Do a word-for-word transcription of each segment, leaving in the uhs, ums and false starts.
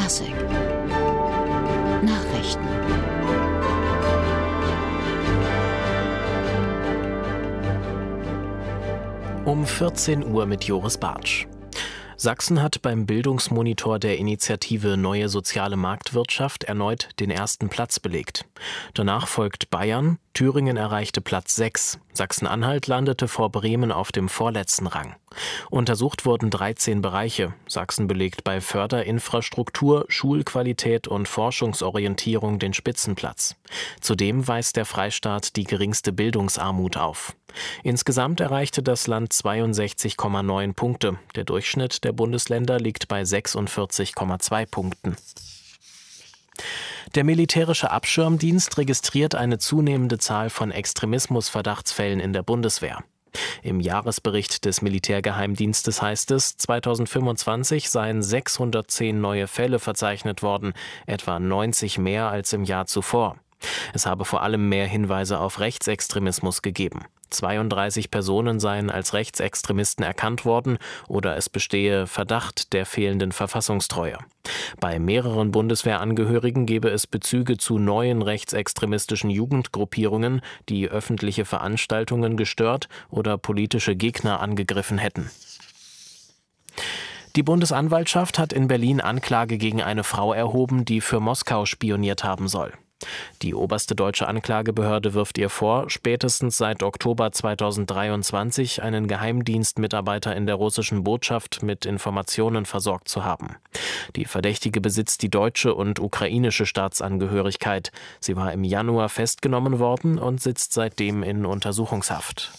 Klassik Nachrichten. Um vierzehn Uhr mit Joris Bartsch. Sachsen hat beim Bildungsmonitor der Initiative Neue Soziale Marktwirtschaft erneut den ersten Platz belegt. Danach folgt Bayern, Thüringen erreichte Platz sechs, Sachsen-Anhalt landete vor Bremen auf dem vorletzten Rang. Untersucht wurden dreizehn Bereiche. Sachsen belegt bei Förderinfrastruktur, Schulqualität und Forschungsorientierung den Spitzenplatz. Zudem weist der Freistaat die geringste Bildungsarmut auf. Insgesamt erreichte das Land zweiundsechzig Komma neun Punkte. Der Durchschnitt der Bundesländer liegt bei sechsundvierzig Komma zwei Punkten. Der militärische Abschirmdienst registriert eine zunehmende Zahl von Extremismusverdachtsfällen in der Bundeswehr. Im Jahresbericht des Militärgeheimdienstes heißt es, zweitausendfünfundzwanzig seien sechshundertzehn neue Fälle verzeichnet worden, etwa neunzig mehr als im Jahr zuvor. Es habe vor allem mehr Hinweise auf Rechtsextremismus gegeben. zweiunddreißig Personen seien als Rechtsextremisten erkannt worden oder es bestehe Verdacht der fehlenden Verfassungstreue. Bei mehreren Bundeswehrangehörigen gebe es Bezüge zu neuen rechtsextremistischen Jugendgruppierungen, die öffentliche Veranstaltungen gestört oder politische Gegner angegriffen hätten. Die Bundesanwaltschaft hat in Berlin Anklage gegen eine Frau erhoben, die für Moskau spioniert haben soll. Die oberste deutsche Anklagebehörde wirft ihr vor, spätestens seit Oktober zweitausenddreiundzwanzig einen Geheimdienstmitarbeiter in der russischen Botschaft mit Informationen versorgt zu haben. Die Verdächtige besitzt die deutsche und ukrainische Staatsangehörigkeit. Sie war im Januar festgenommen worden und sitzt seitdem in Untersuchungshaft.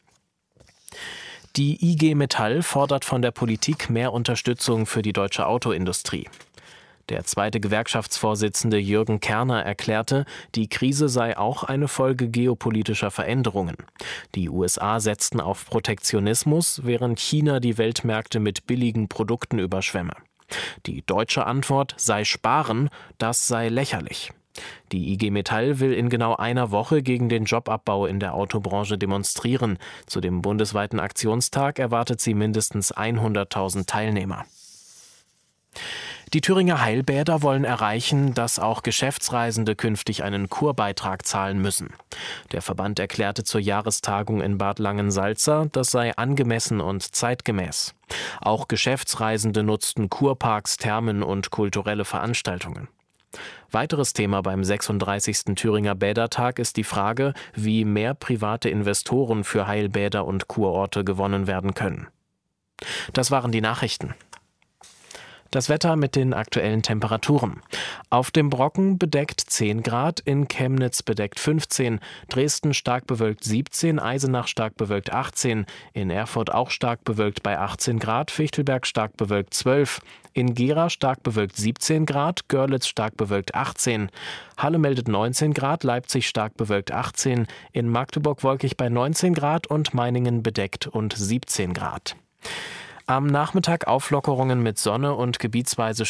Die I G Metall fordert von der Politik mehr Unterstützung für die deutsche Autoindustrie. Der zweite Gewerkschaftsvorsitzende Jürgen Kerner erklärte, die Krise sei auch eine Folge geopolitischer Veränderungen. Die U S A setzten auf Protektionismus, während China die Weltmärkte mit billigen Produkten überschwemme. Die deutsche Antwort sei Sparen, das sei lächerlich. Die I G Metall will in genau einer Woche gegen den Jobabbau in der Autobranche demonstrieren. Zu dem bundesweiten Aktionstag erwartet sie mindestens hunderttausend Teilnehmer. Die Thüringer Heilbäder wollen erreichen, dass auch Geschäftsreisende künftig einen Kurbeitrag zahlen müssen. Der Verband erklärte zur Jahrestagung in Bad Langensalza, das sei angemessen und zeitgemäß. Auch Geschäftsreisende nutzten Kurparks, Thermen und kulturelle Veranstaltungen. Weiteres Thema beim sechsunddreißigsten Thüringer Bädertag ist die Frage, wie mehr private Investoren für Heilbäder und Kurorte gewonnen werden können. Das waren die Nachrichten. Das Wetter mit den aktuellen Temperaturen. Auf dem Brocken bedeckt zehn Grad, in Chemnitz bedeckt fünfzehn, Dresden stark bewölkt siebzehn, Eisenach stark bewölkt achtzehn, in Erfurt auch stark bewölkt bei achtzehn Grad, Fichtelberg stark bewölkt zwölf, in Gera stark bewölkt siebzehn Grad, Görlitz stark bewölkt achtzehn, Halle meldet neunzehn Grad, Leipzig stark bewölkt achtzehn, in Magdeburg wolkig bei neunzehn Grad und Meiningen bedeckt und siebzehn Grad. Am Nachmittag Auflockerungen mit Sonne und gebietsweise